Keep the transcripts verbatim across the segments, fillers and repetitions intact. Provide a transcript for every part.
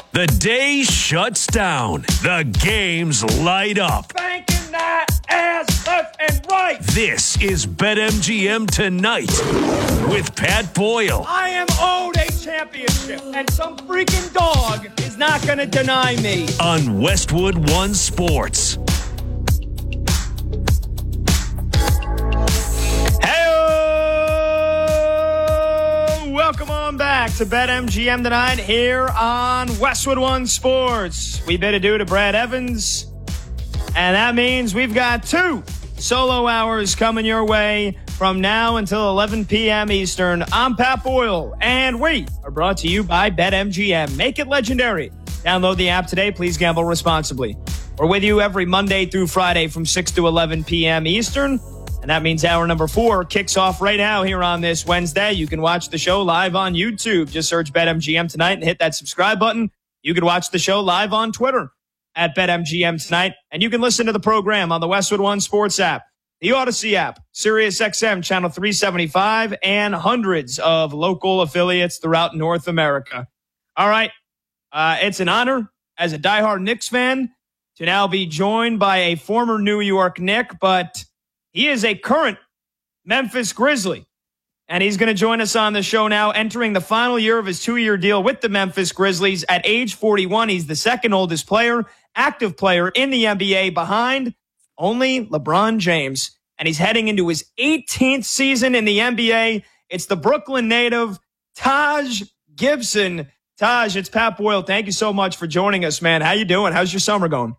The day shuts down. The games light up. Banking that ass left and right. This is BetMGM Tonight with Pat Boyle. I am owed a championship, and some freaking dog is not going to deny me. On Westwood One Sports. Welcome on back to BetMGM Tonight here on Westwood One Sports. We bid adieu to Brad Evans, and that means we've got two solo hours coming your way from now until eleven p.m. Eastern. I'm Pat Boyle, and we are brought to you by BetMGM. Make it legendary. Download the app today. Please gamble responsibly. We're with you every Monday through Friday from six to eleven p.m. Eastern. And that means hour number four kicks off right now here on this Wednesday. You can watch the show live on YouTube. Just search BetMGM Tonight and hit that subscribe button. You can watch the show live on Twitter at BetMGM Tonight. And you can listen to the program on the Westwood One Sports app, the Odyssey app, SiriusXM Channel three seventy-five, and hundreds of local affiliates throughout North America. All right. Uh, it's an honor as a diehard Knicks fan to now be joined by a former New York Knick, but he is a current Memphis Grizzly, and he's going to join us on the show now, entering the final year of his two-year deal with the Memphis Grizzlies. At age forty-one, he's the second oldest player, active player in the N B A, behind only LeBron James, and he's heading into his eighteenth season in the N B A. It's the Brooklyn native, Taj Gibson. Taj, it's Pat Boyle. Thank you so much for joining us, man. How you doing? How's your summer going?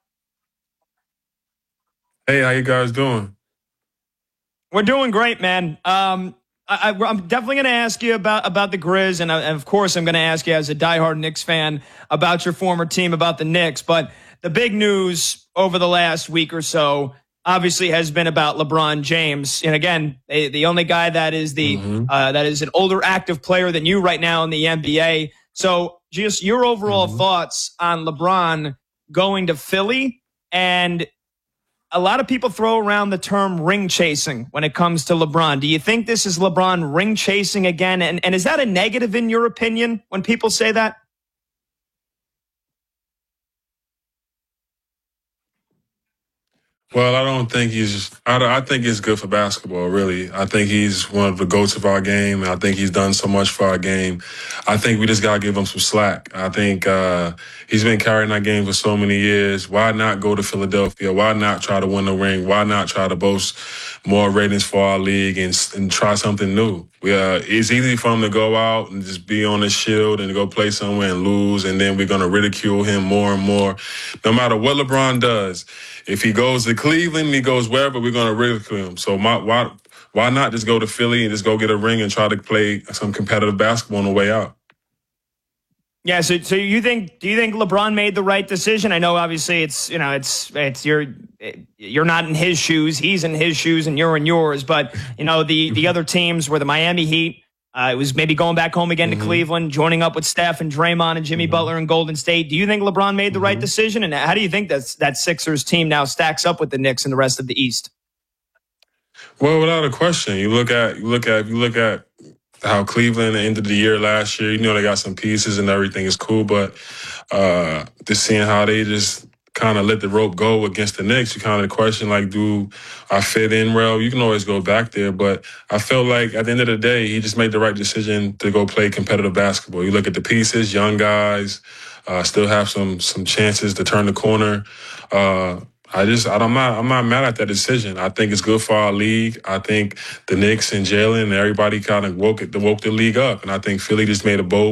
Hey, how you guys doing? We're doing great, man. Um, I, I, I'm definitely going to ask you about, about the Grizz, and, I, and of course I'm going to ask you as a diehard Knicks fan about your former team, about the Knicks. But the big news over the last week or so obviously has been about LeBron James. And again, the, the only guy that is the mm-hmm. uh, that is an older active player than you right now in the N B A. So just your overall mm-hmm. thoughts on LeBron going to Philly. And a lot of people throw around the term ring chasing when it comes to LeBron. Do you think this is LeBron ring chasing again? And, and is that a negative in your opinion when people say that? Well, I don't think he's – I, I think it's good for basketball, really. I think he's one of the GOATs of our game, and I think he's done so much for our game. I think we just got to give him some slack. I think uh, he's been carrying our game for so many years. Why not go to Philadelphia? Why not try to win the ring? Why not try to boast more ratings for our league and, and try something new? We, uh, it's easy for him to go out and just be on his shield and go play somewhere and lose, and then we're going to ridicule him more and more. No matter what LeBron does, if he goes to Cleveland, he goes wherever, we're going to ridicule him. So my, why why not just go to Philly and just go get a ring and try to play some competitive basketball on the way out? Yeah, so so you think do you think LeBron made the right decision? I know obviously it's you know it's it's you're you're not in his shoes, he's in his shoes, and you're in yours. But you know the the other teams were the Miami Heat. Uh, it was maybe going back home again mm-hmm. to Cleveland, joining up with Steph and Draymond and Jimmy mm-hmm. Butler in Golden State. Do you think LeBron made the mm-hmm. right decision? And how do you think that that Sixers team now stacks up with the Knicks and the rest of the East? Well, without a question, you look at you look at you look at. how Cleveland ended the year last year. You know, they got some pieces and everything is cool, but uh, just seeing how they just kind of let the rope go against the Knicks, you kind of question, like, do I fit in well? You can always go back there, but I felt like at the end of the day, he just made the right decision to go play competitive basketball. You look at the pieces, young guys, uh, still have some some chances to turn the corner. Uh, I just, I'm not, I'm not mad at that decision. I think it's good for our league. I think the Knicks and Jalen and everybody kind of woke it, woke the league up, and I think Philly just made a bold